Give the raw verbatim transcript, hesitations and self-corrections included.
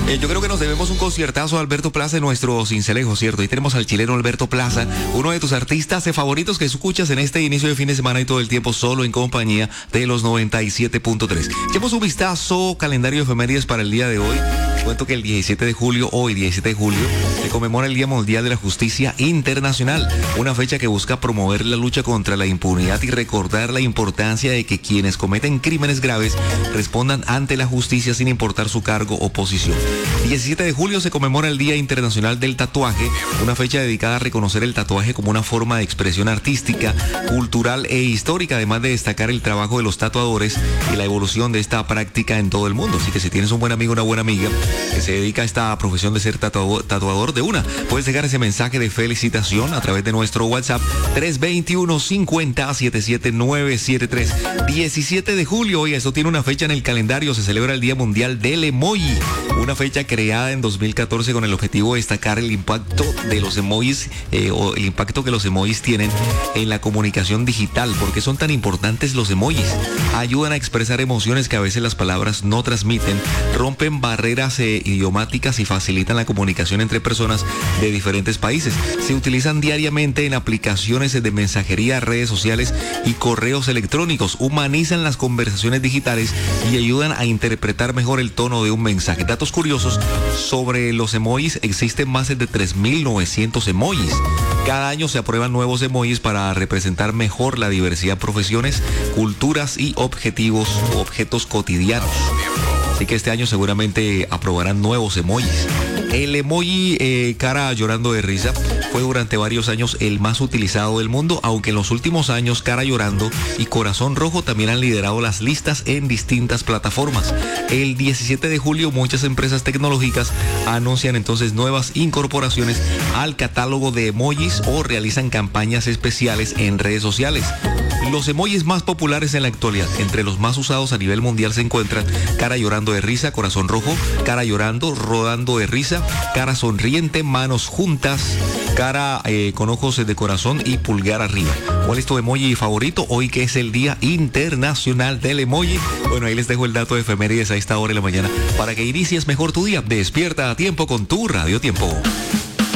Eh, yo creo que nos debemos un conciertazo a Alberto Plaza en nuestro Cincelejo, ¿cierto? Ahí tenemos al chileno Alberto Plaza, uno de tus artistas favoritos que escuchas en este inicio de fin de semana y todo el tiempo solo en compañía de los noventa y siete punto tres. Echemos un vistazo, calendario de efemérides para el día de hoy. Cuento que el diecisiete de julio, hoy diecisiete de julio, se conmemora el Día Mundial de la Justicia Internacional, una fecha que busca promover la lucha contra la impunidad y recordar la importancia de que quienes cometen crímenes graves respondan ante la justicia sin importar su cargo o posición. diecisiete de julio se conmemora el Día Internacional del Tatuaje, una fecha dedicada a reconocer el tatuaje como una forma de expresión artística, cultural e histórica, además de destacar el trabajo de los tatuadores y la evolución de esta práctica en todo el mundo. Así que si tienes un buen amigo, una buena amiga que se dedica a esta profesión de ser tatuador, tatuador de una, puedes dejar ese mensaje de felicitación a través de nuestro WhatsApp tres dos uno, cinco cero, siete siete nueve siete tres. diecisiete de julio, oye, esto tiene una fecha en el calendario, se celebra el Día Mundial del Emoji, una fecha creada en dos mil catorce con el objetivo de destacar el impacto de los emojis eh, o el impacto que los emojis tienen en la comunicación digital. ¿Por qué son tan importantes los emojis? Ayudan a expresar emociones que a veces las palabras no transmiten, rompen barreras eh, idiomáticas y facilitan la comunicación entre personas de diferentes países. Se utilizan diariamente en aplicaciones de mensajería, redes sociales y correos electrónicos. Humanizan las conversaciones digitales y ayudan a interpretar mejor el tono de un mensaje. Datos curiosos sobre los emojis: existen más de tres mil novecientos emojis. Cada año se aprueban nuevos emojis para representar mejor la diversidad de profesiones, culturas y objetivos o objetos cotidianos. Así que este año seguramente aprobarán nuevos emojis. El emoji eh, cara llorando de risa fue durante varios años el más utilizado del mundo, aunque en los últimos años cara llorando y corazón rojo también han liderado las listas en distintas plataformas. El diecisiete de julio muchas empresas tecnológicas anuncian entonces nuevas incorporaciones al catálogo de emojis o realizan campañas especiales en redes sociales. Los emojis más populares en la actualidad, entre los más usados a nivel mundial, se encuentran cara llorando de risa, corazón rojo, cara llorando, rodando de risa, cara sonriente, manos juntas, cara eh, con ojos de corazón y pulgar arriba. ¿Cuál es tu emoji favorito hoy que es el Día Internacional del Emoji? Bueno, ahí les dejo el dato de efemérides a esta hora de la mañana para que inicies mejor tu día. Despierta a tiempo con tu Radio Tiempo.